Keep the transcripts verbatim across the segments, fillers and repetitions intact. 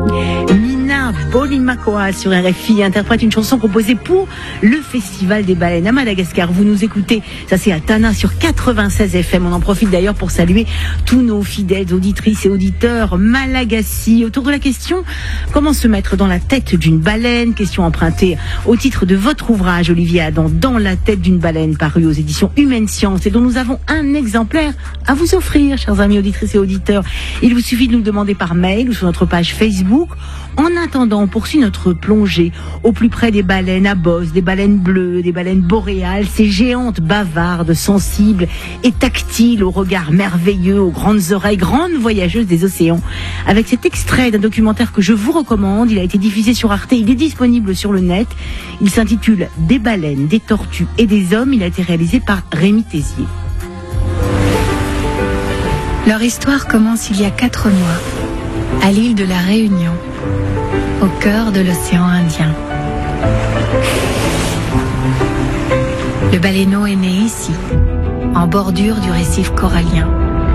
Bolimacoa sur R F I interprète une chanson composée pour le Festival des baleines à Madagascar. Vous nous écoutez, ça c'est à Tana sur quatre-vingt-seize F M. On en profite d'ailleurs pour saluer tous nos fidèles auditrices et auditeurs malagasy. Autour de la question, comment se mettre dans la tête d'une baleine? Question empruntée au titre de votre ouvrage, Olivier Adam, Dans la tête d'une baleine, paru aux éditions Humaine Science et dont nous avons un exemplaire à vous offrir, chers amis auditrices et auditeurs. Il vous suffit de nous demander par mail ou sur notre page Facebook. En attendant, on poursuit notre plongée au plus près des baleines à bosse, des baleines bleues, des baleines boréales, ces géantes bavardes, sensibles et tactiles, au regard merveilleux, aux grandes oreilles, grandes voyageuses des océans. Avec cet extrait d'un documentaire que je vous recommande, il a été diffusé sur Arte, il est disponible sur le net. Il s'intitule Des baleines, des tortues et des hommes. Il a été réalisé par Rémi Tézier. Leur histoire commence il y a quatre mois, à l'île de la Réunion, au cœur de l'océan Indien. Le baleineau est né ici, en bordure du récif corallien.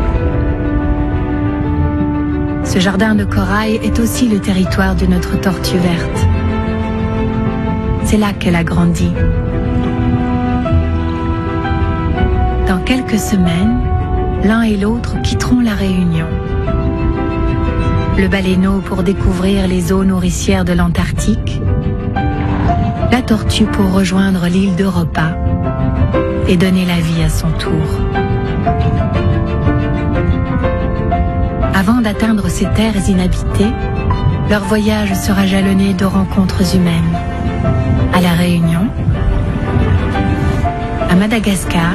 Ce jardin de corail est aussi le territoire de notre tortue verte. C'est là qu'elle a grandi. Dans quelques semaines, l'un et l'autre quitteront la Réunion. Le baleineau pour découvrir les eaux nourricières de l'Antarctique, la tortue pour rejoindre l'île d'Europa et donner la vie à son tour. Avant d'atteindre ces terres inhabitées, leur voyage sera jalonné de rencontres humaines. À la Réunion, à Madagascar,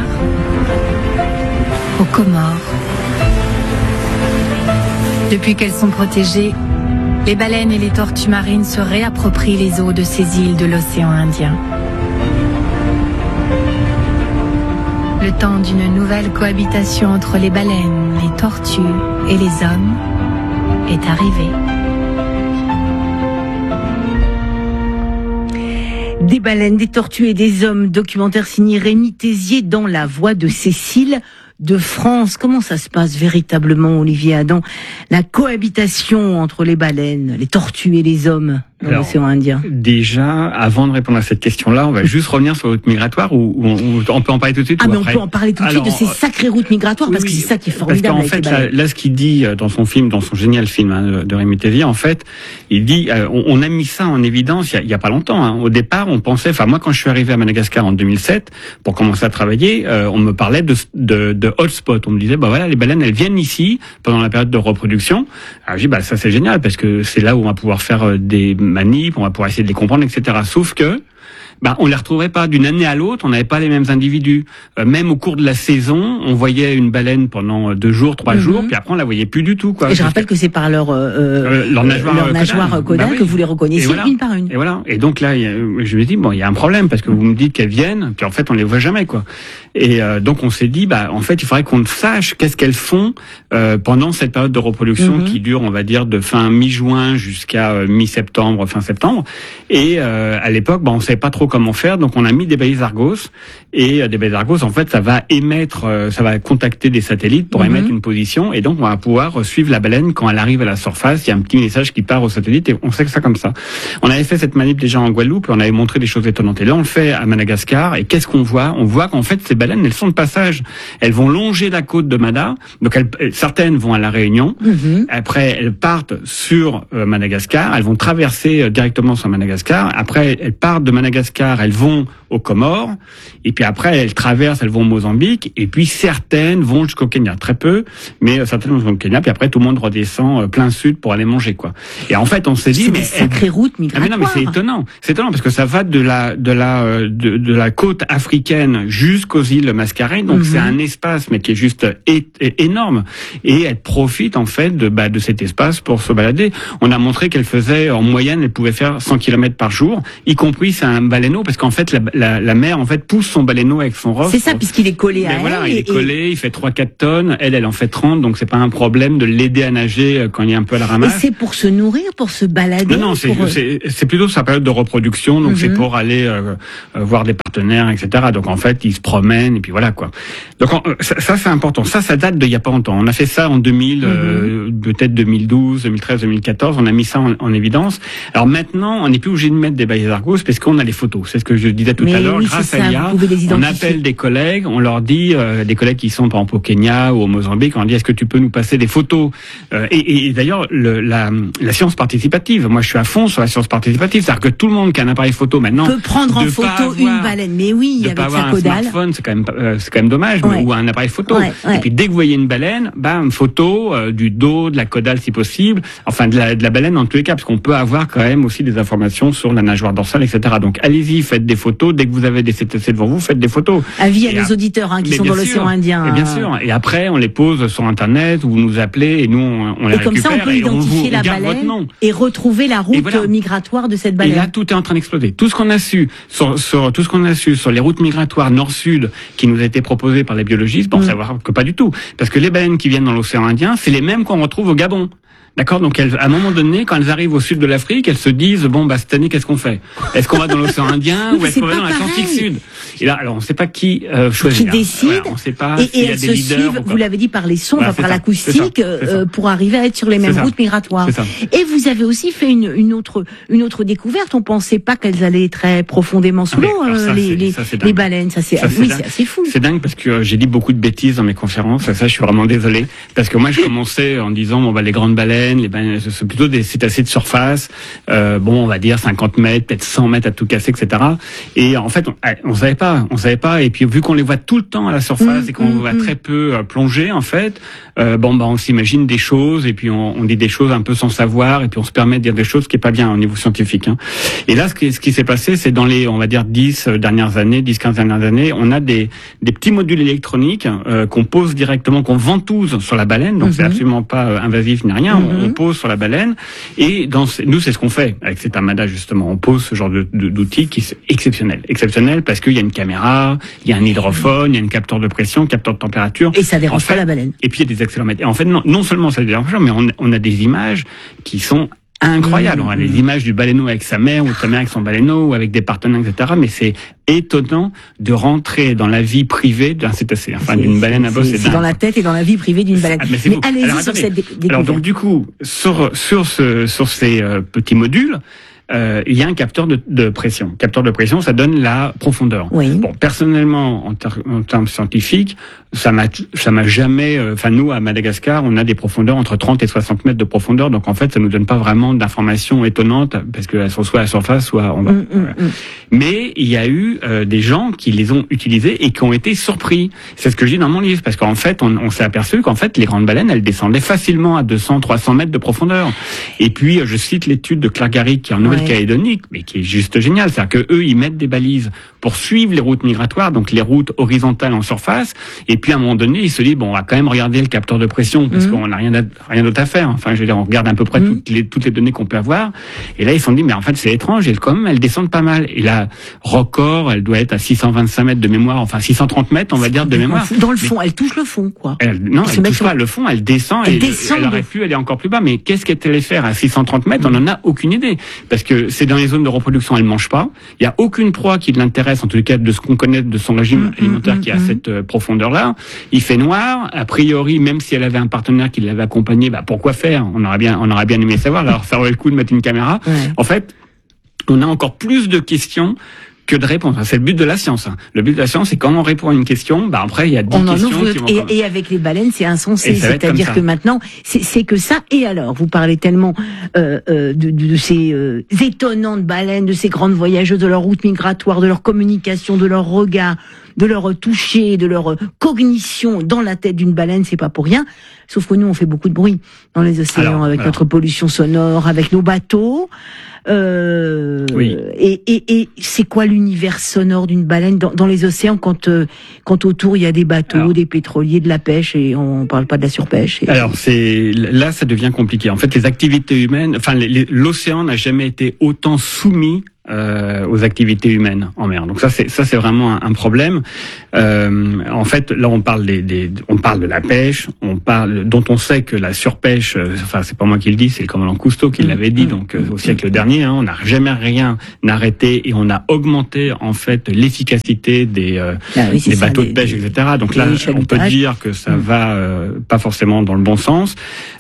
aux Comores. Depuis qu'elles sont protégées, les baleines et les tortues marines se réapproprient les eaux de ces îles de l'océan Indien. Le temps d'une nouvelle cohabitation entre les baleines, les tortues et les hommes est arrivé. Des baleines, des tortues et des hommes, documentaire signé Rémi Tézier dans la voix de Cécile de France. Comment ça se passe véritablement, Olivier Adam, la cohabitation entre les baleines, les tortues et les hommes dans Alors, l'océan Indien? Déjà, avant de répondre à cette question-là, on va juste revenir sur les routes migratoires, ou, ou, ou on peut en parler tout de suite. Ah, mais après on peut en parler tout de suite de ces sacrées routes migratoires, oui, parce que c'est ça qui est formidable. Parce qu'en fait, là, là, ce qu'il dit dans son film, dans son génial film hein, de Rémi Tézier, en fait, il dit, euh, on, on a mis ça en évidence il y a, il y a pas longtemps. Hein. Au départ, on pensait, enfin moi, quand je suis arrivé à Madagascar en deux mille sept, pour commencer à travailler, euh, on me parlait de, de, de hotspot. On me disait, bah voilà, les baleines, elles viennent ici pendant la période de reproduction. Alors je dis, bah ça c'est génial parce que c'est là où on va pouvoir faire des manips, on va pouvoir essayer de les comprendre, et cetera. Sauf que bah, on les retrouverait pas d'une année à l'autre, on n'avait pas les mêmes individus. Euh, même au cours de la saison, on voyait une baleine pendant deux jours, trois mm-hmm. jours, puis après on la voyait plus du tout. Quoi. Et je rappelle que c'est par leur euh, euh, leur nageoire, leur nageoire caudale bah, oui. que vous les reconnaissez voilà. une par une. Et voilà. Et donc là, y a, je me dis bon, il y a un problème parce que vous me dites qu'elles viennent, puis en fait on les voit jamais quoi. Et euh, donc on s'est dit bah en fait il faudrait qu'on sache qu'est-ce qu'elles font euh, pendant cette période de reproduction mm-hmm. qui dure on va dire de fin mi-juin jusqu'à euh, mi-septembre, fin septembre. Et euh, à l'époque, bah on savait pas trop comment faire, donc on a mis des balises Argos et euh, des balises Argos en fait ça va émettre, euh, ça va contacter des satellites pour mm-hmm. émettre une position et donc on va pouvoir suivre la baleine quand elle arrive à la surface. Il y a un petit message qui part au satellite et on sait que ça comme ça. On avait fait cette manip déjà en Guadeloupe et on avait montré des choses étonnantes. Et là on le fait à Madagascar et qu'est-ce qu'on voit? On voit qu'en fait ces baleines elles sont de passage, elles vont longer la côte de Mada, donc elles, certaines vont à la Réunion, mm-hmm. après elles partent sur euh, Madagascar, elles vont traverser euh, directement sur Madagascar, après elles partent de Madagascar, elles vont aux Comores, et puis après elles traversent, elles vont au Mozambique, et puis certaines vont jusqu'au Kenya, très peu, mais euh, certaines vont jusqu'au Kenya, puis après tout le monde redescend euh, plein sud pour aller manger quoi. Et en fait on s'est dit c'est mais des sacrées routes migratoires. Ah mais non mais c'est étonnant, c'est étonnant parce que ça va de la de la euh, de, de la côte africaine jusqu'aux îles Mascareignes, donc mm-hmm. c'est un espace mais qui est juste é- é- énorme, et elles profitent en fait de bah de cet espace pour se balader. On a montré qu'elles faisaient en moyenne, elles pouvaient faire cent kilomètres par jour, y compris c'est un baleine baleineau, parce qu'en fait, la, la, la mère en fait pousse son baleineau avec son rostre. C'est ça, puisqu'il est collé à Mais voilà, elle. il est collé, il fait trois quatre tonnes. Elle, elle en fait trente, donc c'est pas un problème de l'aider à nager quand il y a un peu à la Et ramasse. c'est pour se nourrir, pour se balader. Non, non, c'est, pour... c'est, c'est plutôt sa période de reproduction, donc mm-hmm. c'est pour aller euh, euh, voir des partenaires, et cetera. Donc en fait, il se promène et puis voilà quoi. Donc on, ça, ça c'est important. Ça, ça date d'il y a pas longtemps. On a fait ça en deux mille, mm-hmm. euh, peut-être deux mille douze, deux mille treize, deux mille quatorze. On a mis ça en, en évidence. Alors maintenant, on n'est plus obligé de mettre des baies d'argos parce qu'on a les photos. C'est ce que je disais tout Mais à l'heure. oui, grâce ça, à l'I A, on appelle des collègues, on leur dit, euh, des collègues qui sont par exemple au Kenya ou au Mozambique, on leur dit est-ce que tu peux nous passer des photos euh, Et, et d'ailleurs, le, la, la science participative. Moi, je suis à fond sur la science participative, c'est-à-dire que tout le monde qui a un appareil photo maintenant peut prendre en photo avoir, une baleine. Mais oui, avec sa caudale. Un smartphone, c'est quand même, euh, c'est quand même dommage, ouais. mais, ou un appareil photo. Ouais, ouais. Et puis dès que vous voyez une baleine, bam, photo euh, du dos, de la caudale si possible, enfin de la, de la baleine en tous les cas, parce qu'on peut avoir quand même aussi des informations sur la nageoire dorsale, et cetera. Donc allez-y, faites des photos. Dès que vous avez des C T C devant vous, faites des photos. Avis à nos auditeurs hein, qui sont dans l'océan Indien. Et bien sûr. Et après, on les pose sur Internet, ou vous nous appelez et nous on, on les et comme récupère. Ça, on peut et identifier on vous, la on garde baleine votre nom. Et retrouver la route voilà. migratoire de cette baleine. Et là, tout est en train d'exploser. Tout ce qu'on a su sur, sur tout ce qu'on a su sur les routes migratoires nord-sud qui nous a été proposées par les biologistes, bon, mmh. savoir que pas du tout, parce que les baleines qui viennent dans l'océan Indien, c'est les mêmes qu'on retrouve au Gabon. D'accord, donc elles, à un moment donné, quand elles arrivent au sud de l'Afrique, elles se disent bon bah cette année qu'est-ce qu'on fait ? Est-ce qu'on va dans l'océan Indien oui, ou est-ce qu'on va dans l'Atlantique Sud ? Et là, alors on ne sait pas qui euh, choisit. Qui décide voilà, on ne sait pas et, s'il et y a elles des se leaders. Suivent, vous l'avez dit par les sons, voilà, par ça, l'acoustique, c'est ça, c'est ça. Euh, pour arriver à être sur les mêmes routes migratoires. Et vous avez aussi fait une, une autre une autre découverte. On pensait pas qu'elles allaient très profondément sous l'eau, ah, euh, les, les, ça, les baleines. Ça c'est, ça, c'est oui, c'est assez fou. C'est dingue parce que euh, j'ai dit beaucoup de bêtises dans mes conférences. Ça, je suis vraiment désolé parce que moi, je commençais en disant bon bah les grandes baleines, les baleines, c'est plutôt des cétacés de surface. Euh, bon, on va dire cinquante mètres, peut-être cent mètres à tout casser, et cetera. Et en fait, on, on savait pas, on savait pas. Et puis vu qu'on les voit tout le temps à la surface mmh, et qu'on mmh, voit mmh. très peu euh, plonger, en fait, euh, bon bah on s'imagine des choses et puis on, on dit des choses un peu sans savoir et puis on se permet de dire des choses qui est pas bien au niveau scientifique. Hein. Et là, ce qui, ce qui s'est passé, c'est dans les, on va dire dix dernières années, dix quinze dernières années, on a des des petits modules électroniques euh, qu'on pose directement, qu'on ventouse sur la baleine. Donc mmh. c'est absolument pas euh, invasif ni rien. Mmh. On, on pose sur la baleine. Et dans ce, nous, c'est ce qu'on fait avec cet armada justement. On pose ce genre de, de, d'outils qui est exceptionnel, exceptionnel parce qu'il y a une caméra, il y a un hydrophone, il y a un capteur de pression, capteur de température. Et ça dérange en fait, pas la baleine. Et puis il y a des accéléromètres. Et en fait, non, non seulement ça dérange pas, mais on, on a des images qui sont incroyables. Mmh. On a des images du baleineau avec sa mère ou de sa mère avec son baleineau ou avec des partenaires, et cetera. Mais c'est étonnant de rentrer dans la vie privée d'un cétacé, enfin d'une baleine à bosse. C'est, c'est dans la tête et dans la vie privée d'une baleine. Ah, mais, mais allez-y alors, sur cette découverte. Alors donc du coup, sur sur ce sur ces euh, petits modules. Euh, il y a un capteur de, de pression. Capteur de pression, ça donne la profondeur. Oui. Bon, personnellement, en, ter- en termes scientifiques, ça m'a, ça m'a jamais. Enfin, euh, nous à Madagascar, on a des profondeurs entre trente et soixante mètres de profondeur. Donc en fait, ça nous donne pas vraiment d'informations étonnantes parce qu'elles sont soit à la surface, soit en bas. Mmh, voilà. mmh. Mais il y a eu euh, des gens qui les ont utilisés et qui ont été surpris. C'est ce que je dis dans mon livre, parce qu'en fait, on, on s'est aperçu qu'en fait, les grandes baleines, elles descendaient facilement à deux cents, trois cents mètres de profondeur. Et puis, je cite l'étude de Claire Garrick qui est en Nouvelle Calédonie, mais qui est juste génial. C'est-à-dire que eux, ils mettent des balises pour suivre les routes migratoires, donc les routes horizontales en surface. Et puis à un moment donné, ils se disent bon, on va quand même regarder le capteur de pression parce mmh. qu'on n'a rien, rien d'autre à faire. Enfin, je veux dire, on regarde à peu près mmh. toutes les toutes les données qu'on peut avoir. Et là, ils se sont dit mais en fait, c'est étrange. Et quand même, elles descendent pas mal. Et là, record, elle doit être à six cent vingt-cinq mètres de mémoire, enfin six cent trente mètres, on va dire de mémoire. Dans le fond, mais, elle touche le fond, quoi. Elle, non, elle, elle touche pas le fond, elle descend. Elle et descend. Elle aurait pu aller encore plus bas. Mais qu'est-ce qu'elle allait faire à six cent trente mètres? On n'en a aucune idée. Parce que c'est dans les zones de reproduction, elle mange pas. Il y a aucune proie qui l'intéresse, en tout cas de ce qu'on connaît de son régime mmh, alimentaire mmh, qui a mmh. cette euh, profondeur-là. Il fait noir. A priori, même si elle avait un partenaire qui l'avait accompagné, bah pourquoi faire? On aurait bien, on aurait bien aimé savoir. Alors ça aurait le coup de mettre une caméra. Ouais. En fait, on a encore plus de questions que de répondre. C'est le but de la science. Le but de la science, c'est quand on répond à une question, bah après il y a dix on questions. En ouvre, qui et, vont et avec les baleines, c'est insensé. C'est-à-dire que maintenant, c'est, c'est que ça. Et alors, vous parlez tellement euh, euh, de, de, de ces euh, étonnantes baleines, de ces grandes voyageuses, de leur route migratoire, de leur communication, de leur regard, de leur toucher, de leur cognition dans la tête d'une baleine. C'est pas pour rien. Sauf que nous, on fait beaucoup de bruit dans les océans alors, avec alors. notre pollution sonore, avec nos bateaux. Euh, oui. Et, et, et c'est quoi l'univers sonore d'une baleine dans, dans les océans quand euh, quand autour il y a des bateaux, alors, des pétroliers, de la pêche et on parle pas de la surpêche. Et... Alors c'est là ça devient compliqué. En fait, les activités humaines, enfin les, les, l'océan n'a jamais été autant soumis euh, aux activités humaines en mer. Donc ça, c'est ça, c'est vraiment un, un problème. Euh, en fait, là, on parle des, des, on parle de la pêche, on parle dont on sait que la surpêche. Euh, enfin, c'est pas moi qui le dis, c'est le commandant Cousteau qui mmh. l'avait dit. Donc euh, au siècle dernier, hein, on n'a jamais rien arrêté et on a augmenté en fait l'efficacité des, euh, ah oui, des bateaux ça, de pêche, les, et cetera. Donc là, on peut dire que ça mmh. va euh, pas forcément dans le bon sens.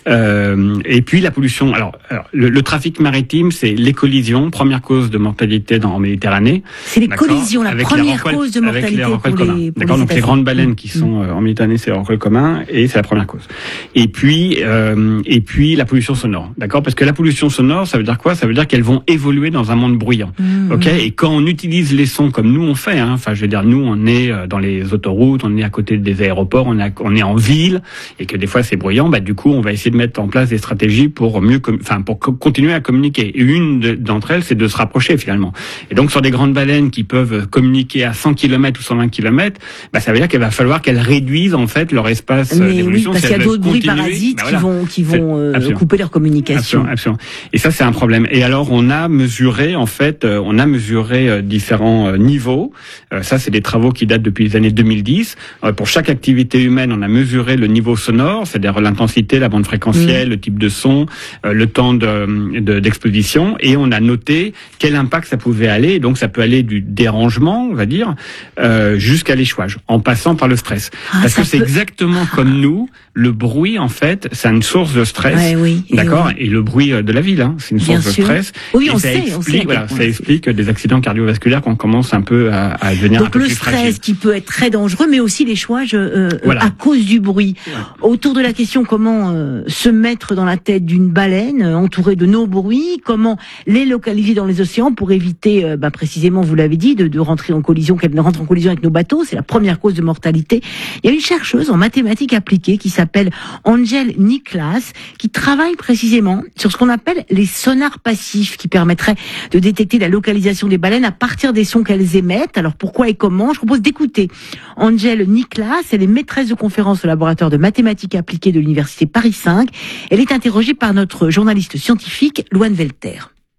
Euh, et puis la pollution. Alors, alors le, le trafic maritime, c'est les collisions, première cause de mortalité dans en Méditerranée. C'est les collisions, la avec première cause de mortalité pour les, pour D'accord, les donc les grandes baleines qui sont euh, en Méditerranée, c'est leur rôle commun et c'est la première cause. Et puis euh, et puis la pollution sonore, d'accord, parce que la pollution sonore, ça veut dire quoi? Ça veut dire qu'elles vont évoluer dans un monde bruyant, mmh. ok. Et quand on utilise les sons comme nous on fait, hein, enfin je veux dire, nous on est dans les autoroutes, on est à côté des aéroports, on est on est en ville et que des fois c'est bruyant, bah du coup on va essayer de mettre en place des stratégies pour mieux, enfin pour co- continuer à communiquer. Et une de, d'entre elles, c'est de se rapprocher finalement. Et donc sur des grandes baleines qui peuvent communiquer à cent kilomètres ou cent vingt kilomètres, bah ça veut dire qu'il va falloir qu'elles réduisent en fait leur espace Mais d'évolution. Oui, parce qu'il y a d'autres bruits parasites bah voilà. qui vont qui vont euh, couper leur communication. Absolument, absolument. Et ça c'est un problème. Et alors on a mesuré en fait, euh, on a mesuré euh, différents euh, niveaux. Euh, ça c'est des travaux qui datent depuis les années deux mille dix. Euh, pour chaque activité humaine, on a mesuré le niveau sonore, c'est-à-dire l'intensité, la bande fréquentielle, mmh. le type de son, euh, le temps de, de d'exposition, et on a noté quel impact ça pouvait aller. Donc ça peut aller du dérangement, on va dire, euh, jusqu'à l'échouage, en passant par le stress. Ah, parce que c'est peut... exactement ah. comme nous, le bruit en fait, c'est une source de stress, ouais, oui, d'accord. Et, oui. et le bruit de la ville, hein, c'est une Bien source sûr. de stress. Oui, et on ça sait, explique, on sait. Voilà, ça explique des accidents cardiovasculaires qu'on commence un peu à, à devenir Donc un peu le plus stress fragile. qui peut être très dangereux, mais aussi l'échouage euh, voilà. à cause du bruit. Voilà. Autour de la question comment euh, se mettre dans la tête d'une baleine euh, entourée de nos bruits, comment les localiser dans les océans pour éviter, euh, bah, précisément, vous l'avez dit, de, de rentrer en collision, qu'elle ne rentre en collision avec nos bateaux, c'est la première cause de mortalité. Il y a une chercheuse en mathématiques appliquées qui s'appelle Angel Niklas, qui travaille précisément sur ce qu'on appelle les sonars passifs, qui permettraient de détecter la localisation des baleines à partir des sons qu'elles émettent. Alors pourquoi et comment? Je propose d'écouter Angel Niklas. Elle est maîtresse de conférence au laboratoire de mathématiques appliquées de l'université Paris cinq. Elle est interrogée par notre journaliste scientifique, Loane Velter.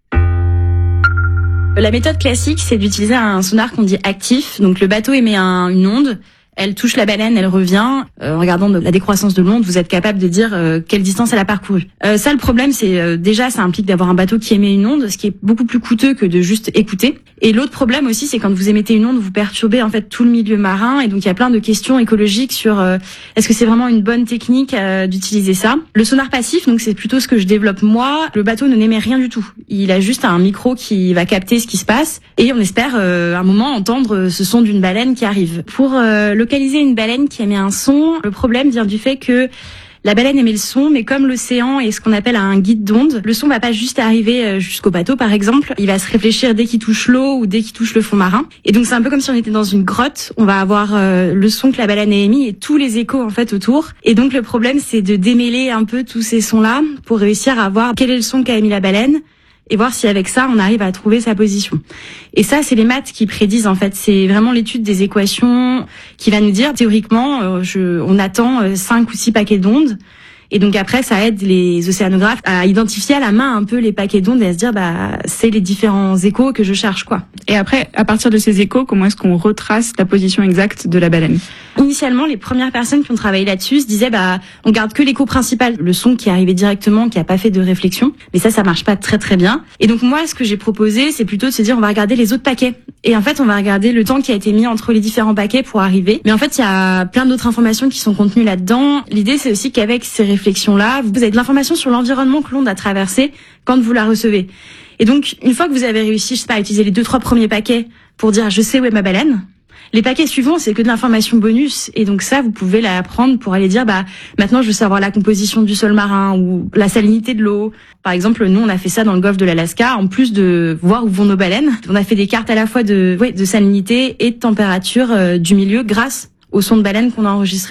La méthode classique, c'est d'utiliser un sonar qu'on dit actif. Donc le bateau émet un, une onde, elle touche la baleine, elle revient. Euh, en regardant la décroissance de l'onde, vous êtes capable de dire euh, quelle distance elle a parcouru. Euh, ça, le problème, c'est euh, déjà, ça implique d'avoir un bateau qui émet une onde, ce qui est beaucoup plus coûteux que de juste écouter. Et l'autre problème aussi, c'est quand vous émettez une onde, vous perturbez en fait tout le milieu marin. Et donc il y a plein de questions écologiques sur euh, est-ce que c'est vraiment une bonne technique euh, d'utiliser ça. Le sonar passif, donc c'est plutôt ce que je développe moi. Le bateau ne n'émet rien du tout. Il a juste un micro qui va capter ce qui se passe et on espère euh, à un moment entendre ce son d'une baleine qui arrive. Pour euh, localiser une baleine qui émet un son, le problème vient du fait que la baleine émet le son, mais comme l'océan est ce qu'on appelle un guide d'onde, le son va pas juste arriver jusqu'au bateau, par exemple. Il va se réfléchir dès qu'il touche l'eau ou dès qu'il touche le fond marin. Et donc c'est un peu comme si on était dans une grotte. On va avoir euh, le son que la baleine a émis et tous les échos en fait autour. Et donc le problème, c'est de démêler un peu tous ces sons-là pour réussir à voir quel est le son qu'a émis la baleine et voir si avec ça on arrive à trouver sa position. Et ça, c'est les maths qui prédisent en fait. C'est vraiment l'étude des équations qui va nous dire théoriquement, euh, je, on attend cinq ou six paquets d'ondes. Et donc après, ça aide les océanographes à identifier à la main un peu les paquets d'ondes et à se dire, bah, c'est les différents échos que je cherche, quoi. Et après, à partir de ces échos, comment est-ce qu'on retrace la position exacte de la baleine? Initialement, les premières personnes qui ont travaillé là-dessus se disaient, bah, on garde que l'écho principal, le son qui est arrivé directement, qui a pas fait de réflexion. Mais ça, ça marche pas très très bien. Et donc moi, ce que j'ai proposé, c'est plutôt de se dire, on va regarder les autres paquets. Et en fait, on va regarder le temps qui a été mis entre les différents paquets pour arriver. Mais en fait, il y a plein d'autres informations qui sont contenues là-dedans. L'idée, c'est aussi qu'avec ces réflexions-là, vous avez de l'information sur l'environnement que l'onde a traversé quand vous la recevez. Et donc, une fois que vous avez réussi, je sais pas, à utiliser les deux, trois premiers paquets pour dire, je sais où est ma baleine, les paquets suivants, c'est que de l'information bonus. Et donc ça, vous pouvez la prendre pour aller dire, bah, maintenant, je veux savoir la composition du sol marin ou la salinité de l'eau. Par exemple, nous, on a fait ça dans le golfe de l'Alaska. En plus de voir où vont nos baleines, on a fait des cartes à la fois de, ouais, de salinité et de température euh, du milieu grâce aux sons de baleines qu'on a enregistrés.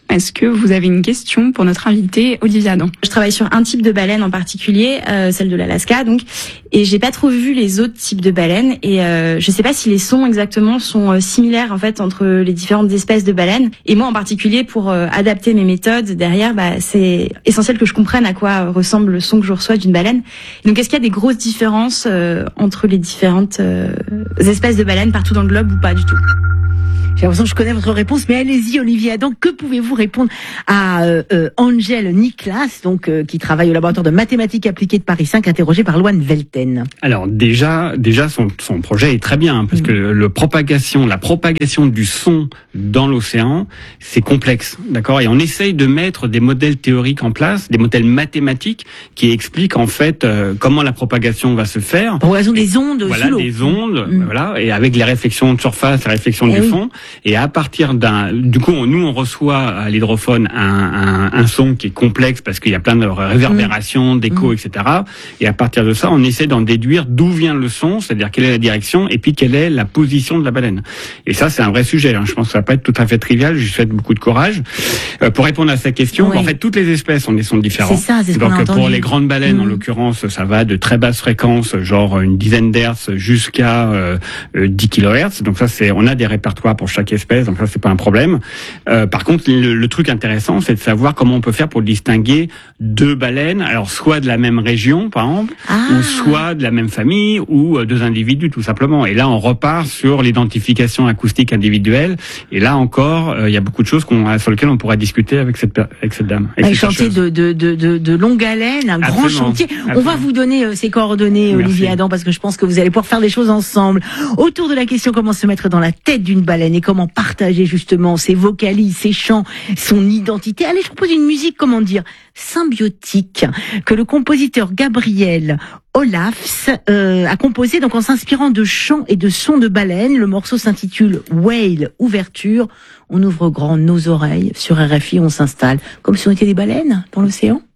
Est-ce que vous avez une question pour notre invité Olivia Adam? Je travaille sur un type de baleine en particulier, euh, celle de l'Alaska, donc, et j'ai pas trop vu les autres types de baleines. Et euh, je sais pas si les sons exactement sont euh, similaires en fait entre les différentes espèces de baleines. Et moi en particulier, pour euh, adapter mes méthodes derrière, bah, c'est essentiel que je comprenne à quoi ressemble le son que je reçois d'une baleine. Donc est-ce qu'il y a des grosses différences euh, entre les différentes euh, espèces de baleines partout dans le globe ou pas du tout? J'ai l'impression que je connais votre réponse, mais allez-y, Olivier Adam, que pouvez-vous répondre à euh, euh, Angèle Niklas, donc euh, qui travaille au laboratoire de mathématiques appliquées de Paris cinq, interrogée par Loane Velten. Alors déjà, déjà son, son projet est très bien, parce mmh. que le propagation, la propagation du son dans l'océan, c'est complexe, d'accord. Et on essaye de mettre des modèles théoriques en place, des modèles mathématiques qui expliquent en fait euh, comment la propagation va se faire. Pour raison des ondes voilà, sous l'eau. des ondes, mmh. voilà, et avec les réflexions de surface, les réflexions et du oui. fond. Et à partir d'un, du coup, on, nous on reçoit à l'hydrophone un, un, un son qui est complexe parce qu'il y a plein de réverbérations, mmh. d'échos, mmh. et cetera. Et à partir de ça, on essaie d'en déduire d'où vient le son, c'est-à-dire quelle est la direction et puis quelle est la position de la baleine. Et ça, c'est un vrai sujet. Hein. Je pense que ça va pas être tout à fait trivial. Je souhaite beaucoup de courage. Euh, pour répondre à cette question, oui. en fait, toutes les espèces ont des sons différents. C'est ça, c'est ce Donc, qu'on a entendu. Pour les grandes baleines, mmh. en l'occurrence, ça va de très basses fréquences, genre une dizaine d'hertz, jusqu'à euh, dix kilohertz. Donc ça, c'est, on a des répertoires pour chaque espèce. Donc ça, c'est pas un problème. Euh, par contre, le, le truc intéressant, c'est de savoir comment on peut faire pour distinguer deux baleines, alors soit de la même région, par exemple, ah. ou soit de la même famille, ou deux individus, tout simplement. Et là, on repart sur l'identification acoustique individuelle. Et là encore, il euh, y a beaucoup de choses qu'on, sur lesquelles on pourra discuter avec cette, avec cette dame. Un chantier de, de, de, de, de longue haleine, un Absolument. grand chantier. Absolument. On va vous donner euh, ces coordonnées, Merci. Olivier Adam, parce que je pense que vous allez pouvoir faire des choses ensemble. Autour de la question comment se mettre dans la tête d'une baleine et comment partager justement ses vocalises, ses chants, son identité. Allez, je propose une musique, comment dire, symbiotique, que le compositeur Gabriel Olafs euh, a composé donc en s'inspirant de chants et de sons de baleines. Le morceau s'intitule Whale Ouverture. On ouvre grand nos oreilles sur R F I, on s'installe comme si on était des baleines dans l'océan.